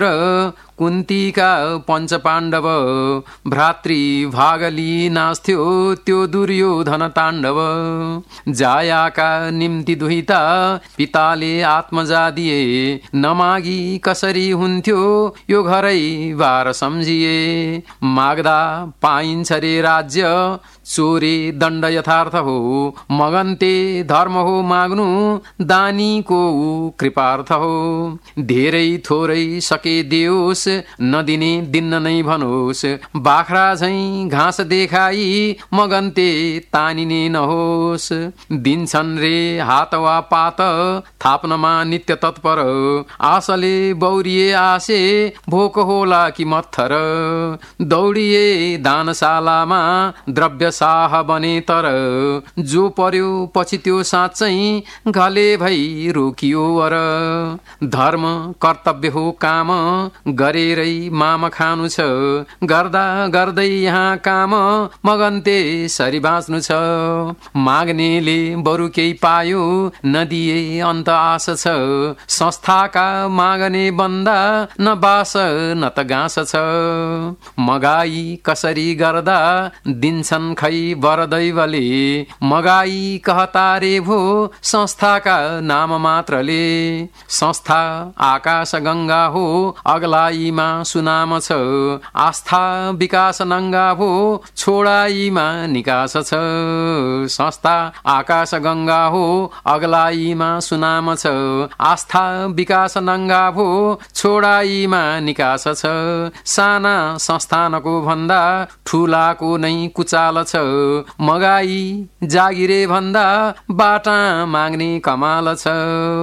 कुन्तीका पञ्च पाण्डव भ्रातृ भागली नास्थ्यो त्यो दुर्योधन ताण्डव जायाका निम्ति दुहिता पिताले आत्मजा दिए नमागी कसरी हुन्थ्यो यो घरै बार सम्झिए माग्दा पाइन्छ रे राज्य चोरे दण्ड यथार्थ हो मगन्ते धर्म हो माग्नु दानीको कृपार्थ हो धेरै थोरै सके देओस् नदिने दिन्न नै भनोस् बाख्रा झैं घाँस देखाई मगन्ते तानिने नहोस् दिन्छन् रे हात वा पात थाप्नमा नित्य तत्पर आशले बौरिए आसे भोक होला कि मत्थर दौडिए दानशालामा द्रव्य साह बने तर जो पर्यो पछि त्यो साँच्चै घले भई रोकियो वर धर्म कर्तव्य हो काम गरेरै माम खानु छ गर्दा गर्दै यहाँ काम मगन्ते सरी बाँच्नु छ माग्नेले बरु केही पायो नदिए अन्त आश छ संस्थाका माग्ने बन्दा न बास न त गाँस छ मगाई कसरी गर्दा दिन्छन् खै वरदैवले मगाई कहतारे भो संस्थाका नाम मात्रले संस्था आकाश गंगा हो अग्लाईमा सुनाम छ आस्था विकास नंगा भो छोडाईमा निकास छ संस्था आकाश गंगा हो अग्लाईमा सुनाम छ आस्था विकास नंगा भो छोडाईमा निकास छ साना संस्थानको भन्दा ठुलाको नै कुचाल छ मगाई जागिरे भन्दा बाटा माग्ने कमाल छ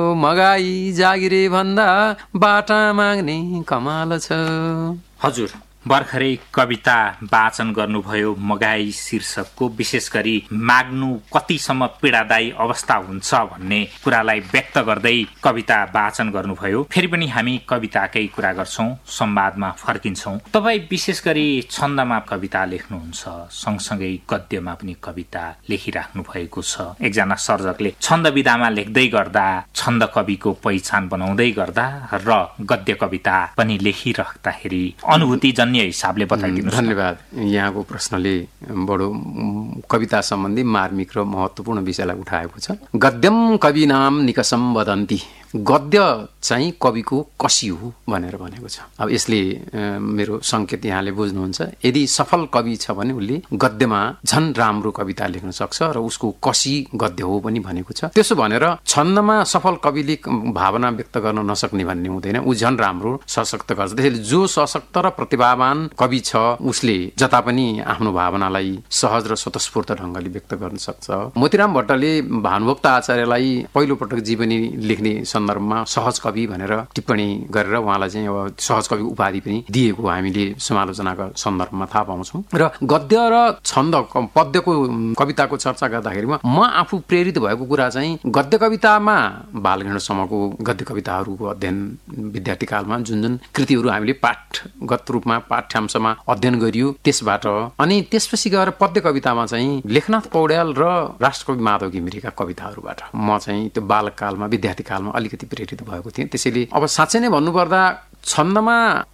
मगाई जागिरे भन्दा बाटा माग्ने कमाल छ। हजुर भर्खरै कविता वाचन गर्नुभयो मगाई शीर्षकको। विशेष गरी माग्नु कतिसम्म पीडादायी अवस्था हुन्छ भन्ने कुरालाई व्यक्त गर्दै कविता वाचन गर्नुभयो। फेरि पनि हामी कविताकै कुरा गर्छौं, संवादमा फर्किन्छौं। तपाईँ विशेष गरी छन्दमा कविता लेख्नुहुन्छ, सँगसँगै गद्यमा पनि कविता लेखिराख्नु भएको छ। एकजना सर्जकले छन्द विधामा लेख्दै गर्दा, छन्द कविको पहिचान बनाउँदै गर्दा र गद्य कविता पनि लेखिराख्दाखेरि अनुभूति हिसाबले बताइदिनु। धन्यवाद। यहाँको प्रश्नले बडो कविता सम्बन्धी मार्मिक र महत्त्वपूर्ण विषयलाई उठाएको छ। गद्यम कवि नाम निकसम वदन्ती, गद्य चाहिँ कविको कसी हो भनेर भनेको छ। अब यसले मेरो संकेत यहाँले बुझ्नुहुन्छ, यदि सफल कवि छ भने उसले गद्यमा झन् राम्रो कविता लेख्न सक्छ र उसको कसी गद्य हो पनि भनेको छ। त्यसो भनेर छन्दमा सफल कविले भावना व्यक्त गर्न नसक्ने भन्ने हुँदैन, ऊ झन् राम्रो सशक्त गर्छ। त्यसैले जो सशक्त र प्रतिभावान कवि छ उसले जता पनि आफ्नो भावनालाई सहज र स्वतस्फूर्त ढंगले व्यक्त गर्न सक्छ। मोतीराम भट्टले भानुभक्त आचार्यलाई पहिलो पटक जीवनी लेख्ने सन्दर्भमा सहज कवि भनेर टिप्पणी गरेर उहाँलाई चाहिँ अब सहज कवि उपाधि पनि दिएको हामीले समालोचनाका सन्दर्भमा थाहा पाउँछौँ। र गद्य र छन्द पद्यको कविताको चर्चा गर्दाखेरिमा म आफू प्रेरित भएको कुरा चाहिँ गद्य कवितामा बालगणसम्मको गद्य कविताहरूको अध्ययन विद्यार्थी कालमा जुन जुन कृतिहरू हामीले पाठगत रूपमा पाठ्यांशमा अध्ययन गरियो त्यसबाट, अनि त्यसपछि गएर पद्य कवितामा चाहिँ लेखनाथ पौड्याल र राष्ट्रकवि माधव घिमिरेका कविताहरूबाट म चाहिँ त्यो बालकालमा विद्यार्थी कालमा अलिकति प्रेरित भएको थिएँ। त्यसैले अब साँच्चै नै भन्नुपर्दा छन्दमा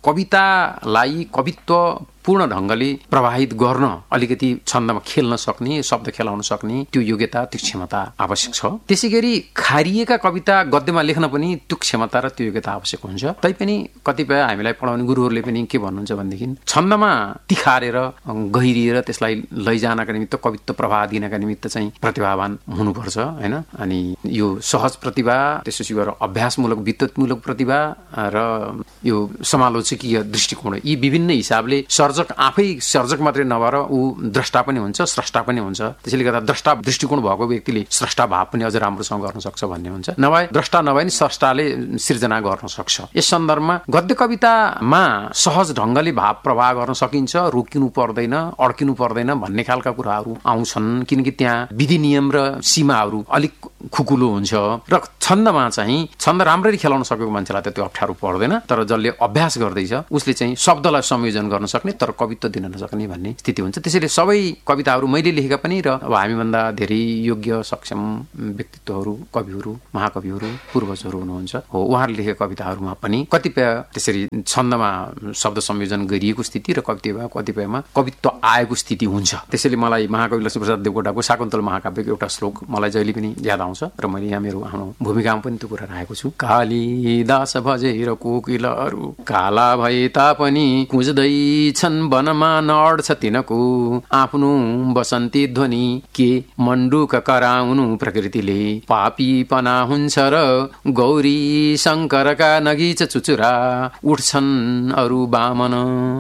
कवितालाई कवित्व पूर्ण ढंगले प्रवाहित गर्न अलिकति छन्दमा खेल्न सक्ने, शब्द खेलाउन सक्ने त्यो योग्यता, त्यो क्षमता आवश्यक छ। त्यसैगरी खारिएका कविता गद्यमा लेख्न पनि त्यो क्षमता र त्यो योग्यता आवश्यक हुन्छ। तैपनि कतिपय हामीलाई पढाउने गुरुहरूले पनि के भन्नुहुन्छ भनेदेखि छन्दमा तिखारेर गहिरिएर त्यसलाई लैजानका निमित्त, कवित्व प्रवाह दिनका निमित्त चाहिँ प्रतिभावान हुनुपर्छ हैन। अनि यो सहज प्रतिभा, त्यसपछि गएर अभ्यासमूलक विद्युतमूलक प्रतिभा र यो समालोचकीय दृष्टिकोण, यी विभिन्न हिसाबले सर्जक आफै सर्जक मात्रै नभएर ऊ द्रष्टा पनि हुन्छ, स्रष्टा पनि हुन्छ। त्यसैले गर्दा द्रष्टा दृष्टिकोण भएको व्यक्तिले स्रष्टा भाव पनि अझ राम्रोसँग गर्न सक्छ भन्ने हुन्छ। नभए द्रष्टा नभए नि स्रष्टाले सिर्जना गर्न सक्छ। यस सन्दर्भमा गद्य कवितामा सहज ढंगले भाव प्रवाह गर्न सकिन्छ, रोकिनु पर्दैन, अड्किनु पर्दैन भन्ने खालका कुराहरू आउँछन्, किनकि त्यहाँ विधि नियम र सीमाहरू अलिक खुकुलो हुन्छ। र छन्दमा चाहिँ छन्द राम्ररी खेलाउन सकेको मान्छेलाई त त्यो अप्ठ्यारो पर्दैन, तर जसले अभ्यास गर्दैछ उसले चाहिँ शब्दलाई संयोजन गर्न सक्ने, तर कवित्व दिन नसक्ने भन्ने स्थिति हुन्छ। त्यसैले सबै कविताहरू मैले लेखेका पनि र अब हामीभन्दा धेरै योग्य सक्षम व्यक्तित्वहरू, कविहरू, महाकविहरू, पूर्वजहरू हुनुहुन्छ हो, उहाँहरूले लेखेका कविताहरूमा पनि कतिपय त्यसरी छन्दमा शब्द संयोजन गरिएको स्थिति र कतिपयमा कवित्व आएको स्थिति हुन्छ। त्यसैले मलाई महाकवि लक्ष्मीप्रसाद देवकोटाको शाकुन्तल महाकाव्यको एउटा श्लोक मलाई जहिले पनि याद आउँछ र मैले यहाँ मेरो आफ्नो भूमिकामा पनि त्यो कुरा राखेको छु। कालिदास भजेर कोकिलहरू काला भए तापनि कुँज्दैछन् वनमा नड्छ तिनको आफ्नो बसन्ती ध्वनि के मण्डुक कराउनु प्रकृतिले पापीपना हुन्छ र गौरी शङ्करका नगीच चुचुरा उठ्छन् अरू बामन।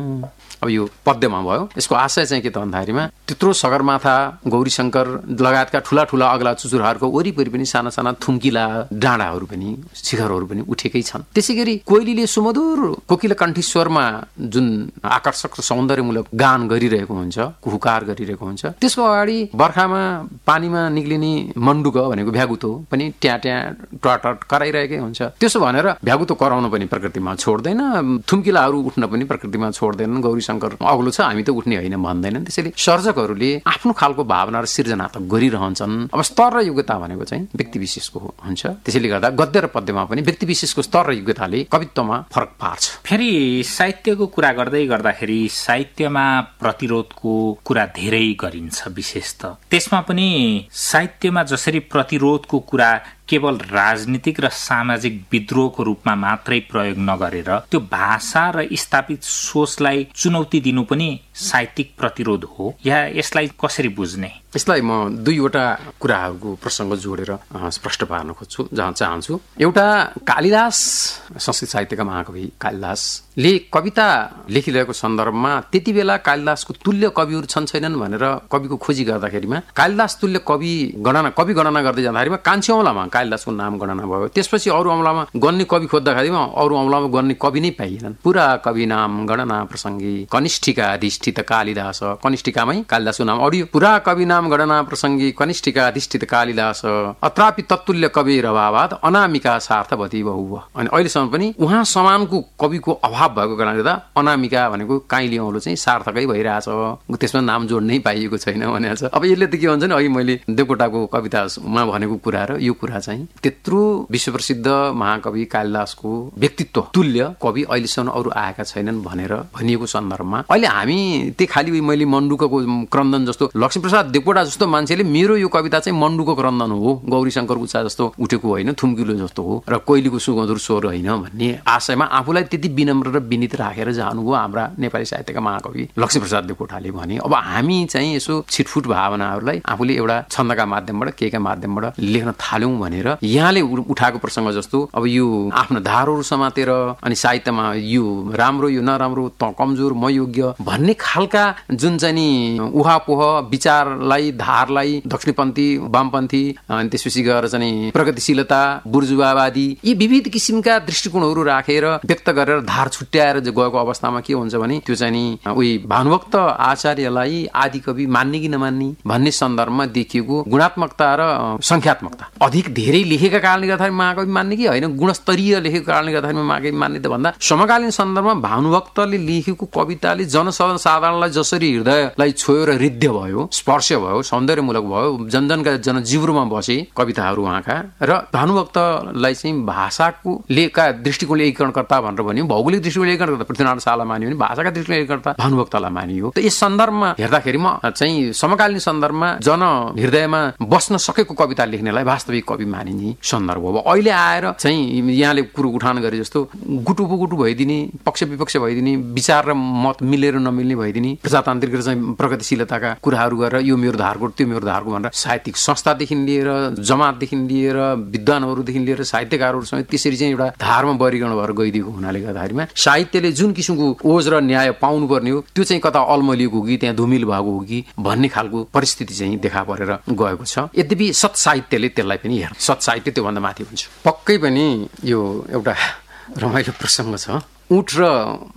अब यो पद्यमा भयो। यसको आशय चाहिँ के त भन्दाखेरिमा त्यत्रो सगरमाथा गौरीशङ्कर लगायतका ठुला ठुला अग्ला चुचुराहरूको वरिपरि पनि साना साना थुम्किला डाँडाहरू पनि शिखरहरू पनि उठेकै छन्। त्यसै गरी कोइलीले सुमधुर कोकिल कण्ठीश्वरमा जुन आकर्षक र सौन्दर्यमूलक गान गरिरहेको हुन्छ, कुहुकार गरिरहेको हुन्छ, त्यसको अगाडि बर्खामा पानीमा निक्लिने मण्डुक भनेको भ्यागुतो पनि ट्या ट्या टट कराइरहेकै हुन्छ। त्यसो भनेर भ्यागुतो कराउन पनि प्रकृतिमा छोड्दैन, थुम्किलाहरू उठ्न पनि प्रकृतिमा छोड्दैनन्, गौरीशङ्कर अग्लो छ हामी त उठ्ने होइन भन्दैनन्। त्यसैले सर्जकहरूले आफ्नो खालको भावना र सिर्जना त गरिरहन्छन्। अब स्तर र योग्यता भनेको चाहिँ व्यक्ति विशेषको हुन्छ। त्यसैले गर्दा गद्य र पद्यमा पनि व्यक्ति विशेषको स्तर र योग्यताले कवित्वमा फरक पार्छ। फेरि साहित्यको कुरा गर्दै गर्दाखेरि साहित्यमा प्रतिरोधको कुरा धेरै गरिन्छ। विशेष त त्यसमा पनि साहित्यमा जसरी प्रतिरोधको कुरा केवल राजनीतिक र सामाजिक विद्रोहको रूपमा मात्रै प्रयोग नगरेर त्यो भाषा र स्थापित सोचलाई चुनौती दिनु पनि साहित्यिक प्रतिरोध हो, या यसलाई कसरी बुझ्ने? यसलाई म दुईवटा कुराहरूको प्रसङ्ग जोडेर स्पष्ट पार्न खोज्छु, जहाँ चाहन्छु। एउटा, कालिदास संस्कृत साहित्यका महाकवि कालिदासले कविता लेखिरहेको सन्दर्भमा त्यति बेला कालिदासको तुल्य कविहरू छन् छैनन् भनेर कविको खोजी गर्दाखेरिमा कालिदास तुल्य कवि गणना गर्दै जाँदाखेरिमा कान्छी औँलामा कालिदासको नाम गणना भयो। त्यसपछि अरू औँलामा गन्ने कवि खोज्दाखेरिमा अरू औँलामा गन्ने कवि नै पाइएनन्। पुरा कवि नाम गणना प्रसङ्गी कनिष्ठिका अधिष्ठित कालिदास, कनिष्ठिकामै कालिदासको नाम अडियो। पुरा कवि नाम गणना प्रसङ्गी कनिष्ठिका अधिष्ठित कालिदास अत्रापि तत्तुल्य कविर अभावात अनामिका सार्थवती बहुव। अनि अहिलेसम्म पनि उहाँ समानको कविको अभाव भएको कारणले गर्दा अनामिका भनेको काइली औँलो चाहिँ सार्थकै भइरहेछ, त्यसमा नाम जोड्नै पाइएको छैन भनेको छ। अब यसले त के भन्छ नि, अघि मैले देवकोटाको कवितामा भनेको कुरा र यो कुरा चाहिँ त्यत्रो विश्वप्रसिद्ध महाकवि कालिदासको व्यक्तित्व तुल्य कवि अहिलेसम्म अरू आएका छैनन् भनेर भनिएको सन्दर्भमा अहिले हामी त्यही खालि मैले मण्डुकको क्रन्दन जस्तो, लक्ष्मीप्रसाद देवकोटा जस्तो मान्छेले मेरो यो कविता चाहिँ मण्डुकको क्रन्दन हो, गौरीशङ्कर उचा जस्तो उठेको होइन, थुम्किलो जस्तो हो र कोइलीको सुमधुर स्वर होइन भन्ने आशयमा आफूलाई त्यति विनम्र र विनीत राखेर जानुभयो हाम्रा नेपाली साहित्यका महाकवि लक्ष्मीप्रसाद देवकोटाले भने। अब हामी चाहिँ यसो छिटफुट भावनाहरूलाई आफूले एउटा छन्दका माध्यमबाट केका माध्यमबाट लेख्न थाल्यौं भनेर यहाँले उठाएको प्रसङ्ग जस्तो अब यो आफ्नो धारहरू समातेर अनि साहित्यमा यो राम्रो यो नराम्रो त कमजोर म योग्य भन्ने खालका जुन चाहिँ नि उहापोह विचारलाई धारलाई दक्षिणपन्थी वामपन्थी अनि त्यसपछि गएर चाहिँ प्रगतिशीलता बुर्जुवावादी यी विविध किसिमका दृष्टिकोणहरू राखेर व्यक्त गरेर धार छुट्याएर गएको अवस्थामा के हुन्छ भने त्यो चाहिँ नि उही भानुभक्त आचार्यलाई आदिकवि मान्ने कि नमान्ने भन्ने सन्दर्भमा देखिएको गुणात्मकता र संख्यात्मकता अधिक धेरै लेखेका कारणले गर्दाखेरि महाकवि मान्ने कि होइन गुणस्तरीय लेखेको कारणले गर्दाखेरि महाकवि मान्ने त भन्दा समकालीन सन्दर्भमा भानुभक्तले लेखेको कविताले जनसाधारणलाई जसरी हृदयलाई छोयो र हृदय भयो, स्पर्श भयो, सौन्दर्यमूलक भयो, जनजनका जनजीवनमा बसे कविताहरू उहाँका र भानुभक्तलाई चाहिँ भाषाको लेखका दृष्टिकोणले एकीकरणकर्ता भनेर भन्यो, भौगोलिक दृष्टिकोणले एकीकरणकर्ता पृथ्वीनारायण शाहलाई मानियो भने भाषाका दृष्टिकोणले एकीकरणकर्ता भानुभक्तलाई मानियो। त यस सन्दर्भमा हेर्दाखेरिमा चाहिँ समकालीन सन्दर्भमा जन हृदयमा बस्न सकेको कविता लेख्नेलाई वास्तविक कवि मानिने सन्दर्भ हो। अहिले आएर चाहिँ यहाँले कुरो उठान गरे जस्तो गुटु भइदिने, पक्ष विपक्ष भइदिने, विचार र मत मिलेर नमिल्ने भइदिने, प्रजातान्त्रिक र चाहिँ प्रगतिशीलताका कुराहरू गरेर यो मेरो धारको त्यो मेरो धारको भनेर साहित्यिक संस्थादेखि लिएर जमातदेखि लिएर विद्वानहरूदेखि लिएर साहित्यकारहरूसँग त्यसरी चाहिँ एउटा धारमा वर्गीकरण भएर गइदिएको हुनाले गर्दाखेरिमा साहित्यले जुन किसिमको ओज र न्याय पाउनु पर्ने हो त्यो चाहिँ कता अलमलिएको हो कि त्यहाँ धुमिल भएको हो कि भन्ने खालको परिस्थिति चाहिँ देखा परेर गएको छ। यद्यपि सत साहित्यले त्यसलाई पनि हेर्छ, सत साहित्य त्योभन्दा माथि हुन्छ। पक्कै पनि यो एउटा रमाइलो प्रसङ्ग छ। ऊँट र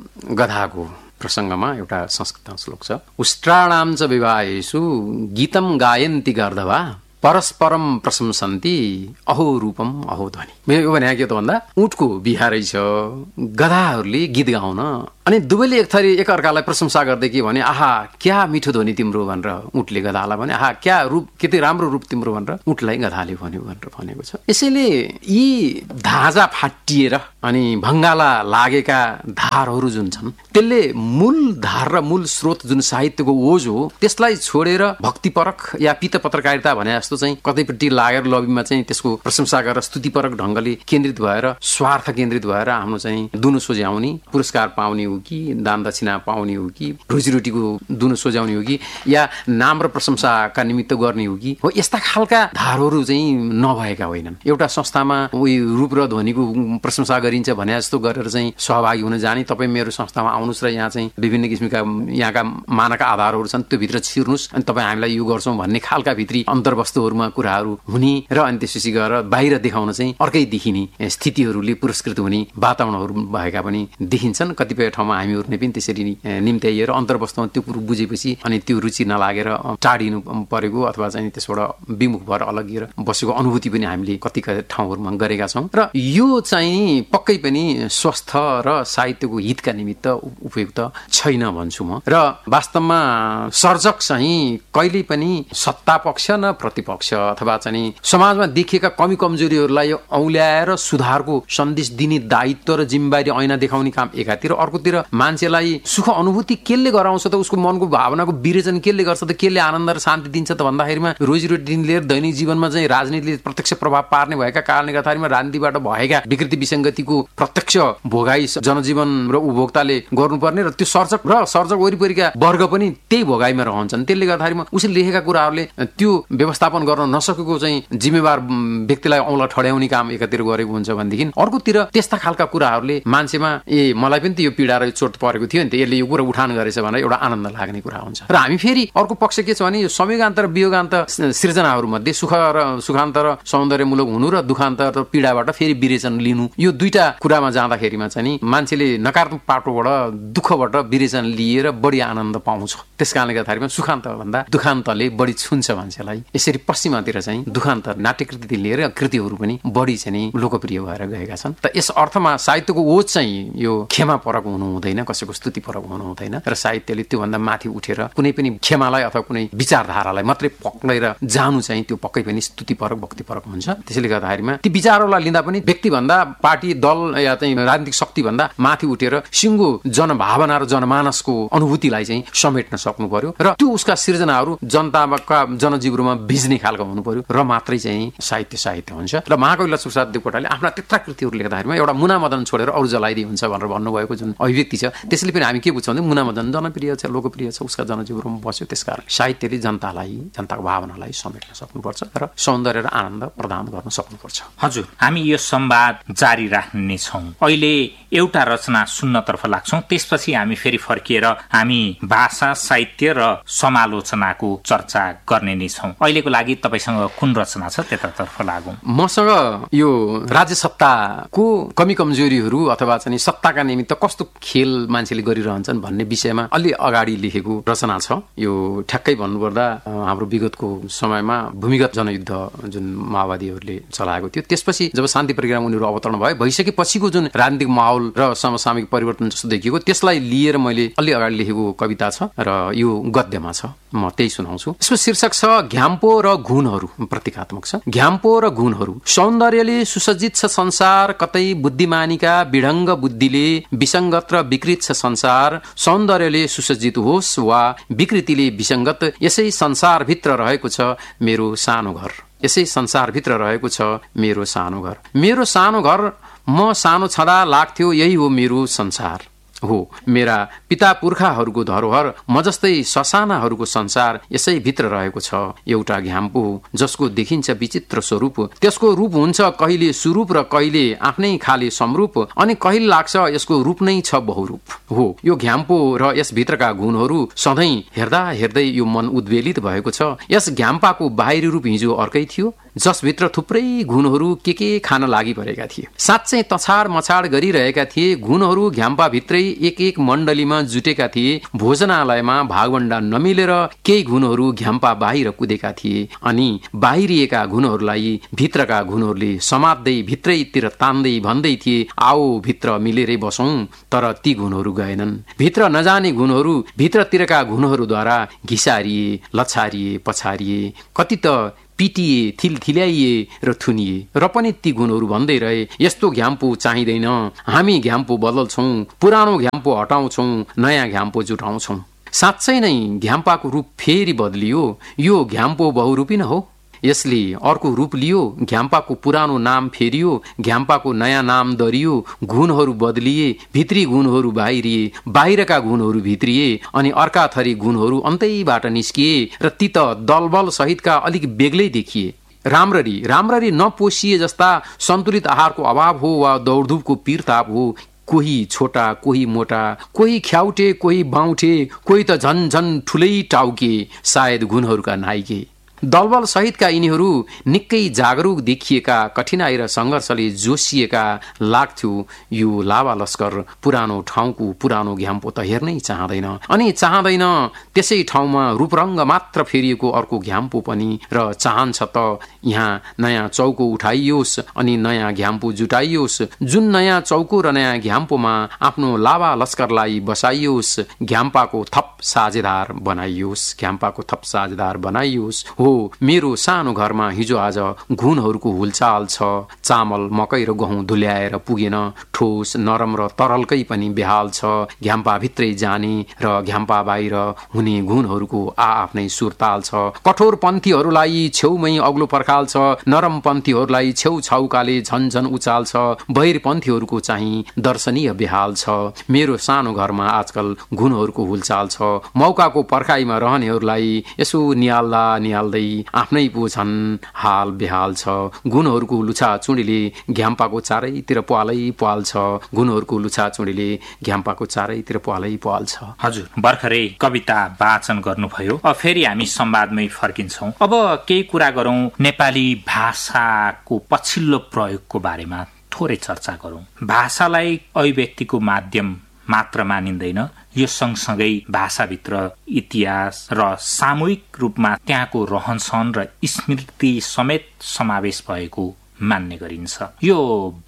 गधाको प्रसङ्गमा एउटा संस्कृत श्लोक छ, उष्ट्राणाम च विवाहेषु गीतम गायन्ति गर्दवा परस्परम प्रशंसन्ति अहो रूपम अहो ध्वनि। मेरो भने के त भन्दा ऊँटको बिहा रहेछ, गधाहरूले गीत गाउन अनि दुवैले एक थरी एकअर्कालाई प्रशंसा गर्दै के भने आहा क्या मिठो ध्वनि तिम्रो भनेर उठले गधालाई भने आहा क्या रूप कति राम्रो रूप तिम्रो भनेर उठलाई गधाले भन्यो भनेर भनेको छ। यसैले यी धाजा फाटिएर अनि भङ्गाला लागेका धारहरू जुन छन् त्यसले मूल धार र मूल स्रोत जुन साहित्यको ओज हो त्यसलाई छोडेर भक्तिपरक या पित्त पत्रकारिता भने जस्तो चाहिँ कतैपट्टि लागेर लबीमा चाहिँ त्यसको प्रशंसा गरेर स्तुतिपरक ढङ्गले केन्द्रित भएर स्वार्थ केन्द्रित भएर आफ्नो चाहिँ दुनो सोझ्याउने पुरस्कार पाउने हो कि दान दक्षिणा पाउने हो कि रोजीरोटीको दुनो सोझ्याउने हो कि या नाम र प्रशंसाका निमित्त गर्ने हो कि हो यस्ता खालका धारहरू चाहिँ नभएका होइनन्। एउटा संस्थामा उही रूप र ध्वनिको प्रशंसा गरिन्छ भने जस्तो गरेर चाहिँ सहभागी हुन जाने तपाईँ मेरो संस्थामा आउनुहोस् र यहाँ चाहिँ विभिन्न किसिमका यहाँका मानक आधारहरू छन् त्यो भित्र छिर्नुहोस् अनि तपाईँ हामीलाई यो गर्छौँ भन्ने खालका भित्री अन्तर्वस्तुहरूमा कुराहरू हुने र अनि त्यसपछि गएर बाहिर देखाउन चाहिँ अर्कै देखिने स्थितिहरूले पुरस्कृत हुने वातावरणहरू भएका पनि देखिन्छन्। कतिपय ठाउँमा हामीहरू नै पनि त्यसरी निम्त्याइएर अन्तर्वस्तुमा त्यो कुरो बुझेपछि अनि त्यो रुचि नलागेर टाढिनु परेको अथवा चाहिँ त्यसबाट विमुख भएर अलगिएर बसेको अनुभूति पनि हामीले कति ठाउँहरूमा गरेका छौँ र यो चाहिँ पक्कै पनि स्वस्थ र साहित्यको हितका निमित्त उपयुक्त छैन भन्छु म। र वास्तवमा सर्जक चाहिँ कहिले पनि सत्ता पक्ष न प्रतिपक्ष अथवा चाहिँ समाजमा देखिएका कमी कमजोरीहरूलाई औल्याएर सुधारको सन्देश दिने दायित्व र जिम्मेवारी ऐना देखाउने काम एकातिर, अर्कोतिर मान्छेलाई सुख अनुभूति केले गराउँछ त उसको मनको भावनाको विरेचन केले गर्छ त केले आनन्द र शान्ति दिन्छ त भन्दाखेरिमा रोजीरोटी लिएर दैनिक जीवनमा चाहिँ राजनीतिले प्रत्यक्ष प्रभाव पार्ने भएका कारणले गर्दाखेरिमा राजनीतिबाट भएका विकृति विसङ्गतिको प्रत्यक्ष भोगाई जनजीवन र उपभोक्ताले गर्नुपर्ने र त्यो सर्जक वरिपरिका वर्ग पनि त्यही भोगाईमा रहन्छन्। त्यसले गर्दाखेरिमा उसले लेखेका कुराहरूले त्यो व्यवस्थापन गर्न नसकेको चाहिँ जिम्मेवार व्यक्तिलाई औँला ठड्याउने काम एकातिर गरेको हुन्छ भनेदेखि अर्कोतिर त्यस्ता खालका कुराहरूले मान्छेमा मलाई पनि त यो पीडा र चोट परेको थियो नि त यसले यो कुरा उठान गरेछ भनेर एउटा आनन्द लाग्ने कुरा हुन्छ। र हामी फेरि अर्को पक्ष के छ भने यो संयोगान्त र वियोगान्त सृजनाहरू मध्ये सुखान्त र सौन्दर्यमूलक हुनु र दुखान्त र पीडाबाट फेरि विरेचन लिनु यो दुईटा कुरामा जाँदाखेरिमा चाहिँ मान्छेले नकारात्मक पाटोबाट दुःखबाट विरेचन लिएर बढी आनन्द पाउँछ। त्यसकारणले गर्दाखेरि सुखान्त भन्दा दुखान्तले बढी छुन्छ मान्छेलाई। यसरी पश्चिमातिर चाहिँ दुखान्त नाट्यकृति लिएर कृतिहरू पनि बढी चाहिँ लोकप्रिय भएर गएका छन्। त यस अर्थमा साहित्यको ओज चाहिँ यो क्षमा परक हुनु हुँदैन, कसैको स्तुति परक हुनु हुँदैन र साहित्यले त्योभन्दा माथि उठेर कुनै पनि क्षमालाई अथवा कुनै विचारधारालाई मात्रै पक्रेर जानु चाहिँ त्यो पक्कै पनि स्तुति परक भक्ति परक हुन्छ। त्यसैले गर्दाखेरिमा ती विचारहरूलाई लिँदा पनि व्यक्तिभन्दा पार्टी दल या चाहिँ राजनीतिक शक्ति भन्दा माथि उठेर सिङ्गो जनभावना र जनमानसको अनुभूतिलाई चाहिँ समेट्न सक्नु पर्यो र त्यो उसका सृजनाहरू जनताका जनजीवनमा भिज्ने खालको हुनु पर्यो र मात्रै चाहिँ साहित्य हुन्छ। र महाकवि लक्ष्मीप्रसाद देवकोटाले आफ्ना त्यत्रा कृतिहरू लेख्दाखेरिमा एउटा मुनामदन छोडेर अरू जलाइदिए हुन्छ भनेर भन्नुभएको जुन अभिव्यक्ति छ त्यसले पनि हामी के बुझ्छौँ भने मुनामदन जनप्रिय छ, लोकप्रिय छ, उसका जनजीवनमा बस्यो। त्यसकारण साहित्यले जनताको भावनालाई समेट्न सक्नुपर्छ र सौन्दर्य र आनन्द प्रदान गर्न सक्नुपर्छ। हजुर, हामी यो संवाद जारी राख्ने छौँ। अहिले एउटा रचना सुन्नतर्फ लाग्छौँ, त्यसपछि हामी फेरि फर्किएर हामी भाषा साहित्य र समालोचनाको चर्चा गर्ने नै छौँ। अहिलेको लागि तपाईसँग कुन रचना छ त्यतातर्फ लागौँ। मसँग यो राज्य सत्ताको कमी कमजोरीहरू अथवा चाहिँ सत्ताका निमित्त कस्तो खेल मान्छेले गरिरहन्छन् भन्ने विषयमा अलि अगाडि लेखेको रचना छ। यो ठ्याक्कै भन्नुपर्दा हाम्रो विगतको समयमा भूमिगत जनयुद्ध जुन माओवादीहरूले चलाएको थियो त्यसपछि जब शान्ति प्रोग्राम उनीहरू अवतरण भइसकेपछिको जुन राजनीतिक माहौल र समसामयिक परिवर्तन जस्तो देखिएको त्यसलाई लिएर मैले अलि अगाडि लेखेको कविता छ र यो गद्यमा छ, म त्यही सुनाउँछु। यसको शीर्षक छ घ्याम्पो र घुनहरू, प्रतीकात्मक छ। घ्याम्पो र घुनहरू। सौन्दर्यले सुसज्जित छ संसार, कतै बुद्धिमानीका विढङ्ग बुद्धिले विसङ्गत र विकृत छ संसार। सौन्दर्यले सुसज्जित होस् वा विकृतिले विसङ्गत, यसै संसारभित्र रहेको छ मेरो सानो घर। यसै संसारभित्र रहेको छ मेरो सानो घर। मेरो सानो घर, म सानो छँदा लाग्थ्यो यही हो मेरो संसार हो। मेरा पिता पुर्खाहरूको धरोहर, म जस्तै ससानाहरूको संसार यसै भित्र रहेको छ एउटा घ्याम्पो जसको देखिन्छ विचित्र स्वरूप। त्यसको रूप हुन्छ कहिले स्वरूप र कहिले आफ्नै खाले समरूप, अनि कहिले लाग्छ यसको रूप नै छ बहुरूप हो। यो घ्याम्पो र यसभित्रका गुणहरू सधैँ हेर्दा हेर्दै यो मन उद्वेलित भएको छ। यस घ्याम्पाको बाहिरी रूप हिजो अर्कै थियो, जसभित्र थुप्रै घुनहरू के खान लागि परेका थिए। साँच्चै तछाड मछाड गरिरहेका थिए। घुनहरू घ्याम्पाभित्रै एक एक मण्डलीमा जुटेका थिए। भोजनालयमा भागवण्डा नमिलेर केही घुनहरू घ्याम्पा बाहिर कुदेका थिए अनि बाहिरिएका घुनहरूलाई भित्रका घुनहरूले समात्दै भित्रैतिर तान्दै भन्दै थिए, आओ भित्र मिलेरै बसौं। तर ती घुनहरू गएनन्। भित्र नजाने घुनहरू भित्रतिरका घुनहरूद्वारा घिसारिए, लछारिए, पछारिए, कति त पिटिए, थिलथिल्याइए र थुनिए। र पनि ती घुनहरू भन्दै रहे, यस्तो घ्याम्पो चाहिँदैन, हामी घ्याम्पो बदल्छौं, पुरानो घ्याम्पो हटाउँछौं, नयाँ घ्याम्पो जुटाउँछौं। साँच्चै नै घ्याम्पाको रूप फेरि बदलियो। यो घ्याम्पो बहुरूपी न हो। यसले अर्को रूप लियो। घ्याम्पाको पुरानो नाम फेरियो, घ्याम्पाको नयाँ नाम दरियो। घुनहरू बदलिए, भित्री घुनहरू बाहिरिए, बाहिरका घुनहरू भित्रिए अनि अर्का थरी घुनहरू अन्तैबाट निस्किए र ती त दलबल सहितका अलिक बेग्लै देखिए। राम्ररी नपोसिए जस्ता सन्तुलित आहारको अभाव हो वा दौडधुपको पीरताप हो। कोही छोटा, कोही मोटा, कोही ख्याउटे, कोही बाउठे, कोही त झन ठुलै टाउके, सायद घुनहरूका नाइके। दलबल सहितका यिनीहरू निकै जागरुक देखिएका, कठिनाई र सङ्घर्षले जोसिएका लाग्थ्यो। यो लावा लस्कर पुरानो ठाउँको पुरानो घ्याम्पो त हेर्नै चाहँदैन अनि चाहँदैन त्यसै ठाउँमा रूपरङ्ग मात्र फेरिएको अर्को घ्याम्पो पनि, र चाहन्छ त यहाँ नयाँ चौको उठाइयोस् अनि नयाँ घ्याम्पो जुटाइयोस्। जुन नयाँ चौको र नयाँ घ्याम्पोमा आफ्नो लावा लस्करलाई बसाइयोस्, घ्याम्पाको थप साझेदार बनाइयोस्। हो, मेरो सानो घरमा हिजो आज घुनहरूको हुलचाल छ। चामल, मकै र गहुँ धुल्याएर पुगेन। ठोस, नरम र तरलकै पनि बेहाल छ। घ्याम्पा भित्रै जाने र घ्याम्पा बाहिर हुने घुनहरूको आफ्नै सुरताल छ। कठोर पन्थीहरूलाई छेउमै अग्लो पर्खाल छ। नरम पन्थीहरूलाई छेउछाउकाले झन उचाल छ। बहिर पन्थीहरूको चाहिँ दर्शनीय बेहाल छ। मेरो सानो घरमा आजकल घुनहरूको हुलचाल छ। मौकाको पर्खाइमा रहनेहरूलाई यसो निहाल्दै आफ्नै पो छन् हाल बेहाल छ। घुनहरूको लुछा चुडीले घ्याम्पाको चारैतिर पाल छ। घुनहरूको लुछा चुडीले घ्याम्पाको चारैतिर पाल छ। हजुर, भर्खरै कविता वाचन गर्नुभयो। अब फेरि हामी संवादमै फर्किन्छौं। अब केही कुरा गरौं नेपाली भाषाको पछिल्लो प्रयोगको बारेमा थोरै चर्चा गरौं। भाषालाई अभिव्यक्तिको माध्यम मात्र मानिँदैन, यो सँगसँगै भाषाभित्र इतिहास र सामूहिक रूपमा त्यहाँको रहनसहन र स्मृति समेत समावेश भएको मान्ने गरिन्छ। यो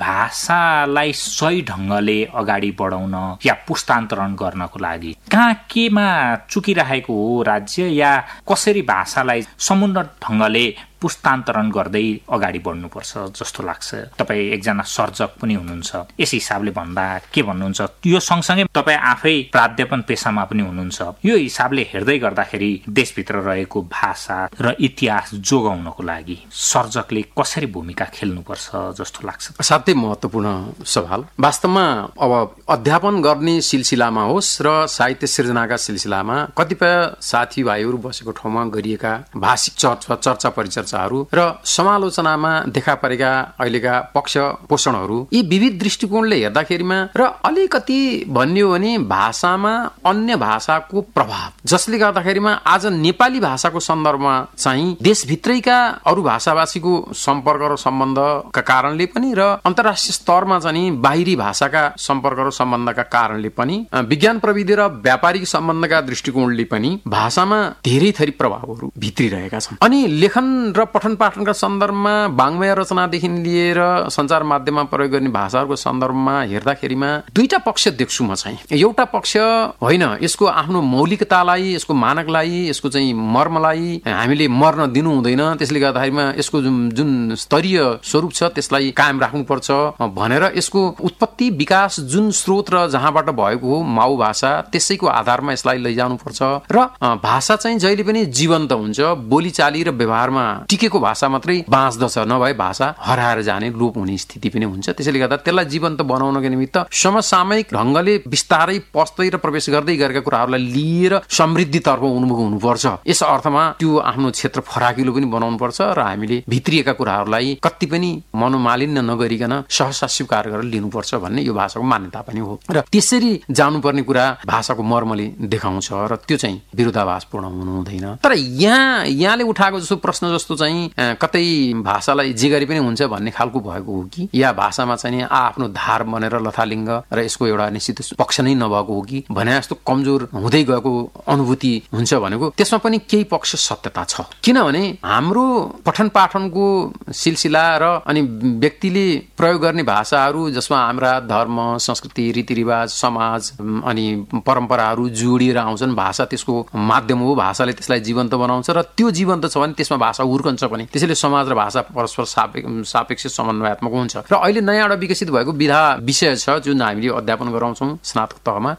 भाषालाई सही ढंगले अगाडि बढाउन या पुस्तान्तरण गर्नको लागि कहाँ केमा चुकिरहेको हो राज्य, या कसरी भाषालाई समुन्नत ढंगले पुस्तान्तरण गर्दै अगाडि बढ्नुपर्छ जस्तो लाग्छ? तपाईँ एकजना सर्जक पनि हुनुहुन्छ, यस हिसाबले भन्दा के भन्नुहुन्छ? यो सँगसँगै तपाईँ आफै प्राध्यापन पेसामा पनि हुनुहुन्छ। यो हिसाबले हेर्दै गर्दाखेरि देशभित्र रहेको भाषा र इतिहास जोगाउनको लागि सर्जकले कसरी भूमिका खेल्नुपर्छ जस्तो लाग्छ? साथै महत्त्वपूर्ण सवाल। वास्तवमा अब अध्यापन गर्ने सिलसिलामा होस् र साहित्य सिर्जनाका सिलसिलामा कतिपय साथीभाइहरू बसेको ठाउँमा गरिएका भाषिक चर्चा परिचर्चा र समालोचनामा देखा परेका अहिलेका पक्ष पोषणहरू, यी विविध दृष्टिकोणले हेर्दाखेरिमा र अलिकति भन्यो भने भाषामा अन्य भाषाको प्रभाव, जसले गर्दाखेरिमा आज नेपाली भाषाको सन्दर्भमा चाहिँ देशभित्रैका अरू भाषाभाषीको सम्पर्क र सम्बन्धका कारणले पनि र अन्तर्राष्ट्रिय स्तरमा चाहिँ बाहिरी भाषाका सम्पर्क र सम्बन्धका कारणले पनि, विज्ञान प्रविधि र व्यापारिक सम्बन्धका दृष्टिकोणले पनि भाषामा धेरै थरी प्रभावहरू भित्रिरहेका छन्। अनि लेखन र पठन पाठनका सन्दर्भमा वाङ्मय रचनादेखि लिएर सञ्चार माध्यममा प्रयोग गर्ने भाषाहरूको सन्दर्भमा हेर्दाखेरिमा दुईटा पक्ष देख्छु म चाहिँ। एउटा पक्ष होइन, यसको आफ्नो मौलिकतालाई, यसको मानकलाई, यसको चाहिँ मर्मलाई हामीले मर्न दिनु हुँदैन, त्यसले गर्दाखेरिमा यसको जुन स्तरीय स्वरूप छ त्यसलाई कायम राख्नुपर्छ भनेर यसको उत्पत्ति विकास जुन स्रोत र जहाँबाट भएको हो माउ भाषा, त्यसैको आधारमा यसलाई लैजानुपर्छ र भाषा चाहिँ जहिले पनि जीवन्त हुन्छ। बोलीचाली र व्यवहारमा टिकेको भाषा मात्रै बाँच्दछ, नभए भाषा हराएर जाने, लोप हुने स्थिति पनि हुन्छ। त्यसैले गर्दा त्यसलाई जीवन्त बनाउनको निमित्त समसामयिक ढंगले बिस्तारै पस्दै र प्रवेश गर्दै गरेका कुराहरूलाई लिएर समृद्धितर्फ उन्मुख हुनुपर्छ। यस अर्थमा त्यो आफ्नो क्षेत्र फराकिलो पनि बनाउनुपर्छ र हामीले भित्रिएका कुराहरूलाई कति पनि मनोमालिन्य नगरिकन सहसा स्वीकार गरेर लिनुपर्छ भन्ने यो भाषाको मान्यता पनि हो। र त्यसरी जानुपर्ने कुरा भाषाको मर्मले देखाउँछ र त्यो चाहिँ विरोधाभासपूर्ण हुनु हुँदैन। तर यहाँले उठाएको जस्तो प्रश्न जस्तो चाहिँ कतै भाषालाई जे गरे पनि हुन्छ भन्ने खालको भएको हो कि या भाषामा चाहिँ आफ्नो धार बनेर लथालिङ्ग र यसको एउटा निश्चित पक्ष नै नभएको हो कि भने जस्तो कमजोर हुँदै गएको अनुभूति हुन्छ भनेको त्यसमा पनि केही पक्ष सत्यता छ। किनभने हाम्रो पठन पाठनको सिलसिला र अनि व्यक्तिले प्रयोग गर्ने भाषाहरू जसमा हाम्रा धर्म, संस्कृति, रीतिरिवाज, समाज अनि परम्पराहरू जोडिएर आउँछन्। भाषा त्यसको माध्यम हो, भाषाले त्यसलाई जीवन्त बनाउँछ र त्यो जीवन्त छ भने त्यसमा भाषा हुर्कन्छ पनि। त्यसैले समाज र भाषा परस्पर सापेक्ष समन्वयात्मक हुन्छ। र अहिले नयाँ एउटा विकसित भएको विधा विषय छ जुन हामीले अध्यापन गराउँछौँ स्नातक तहमा,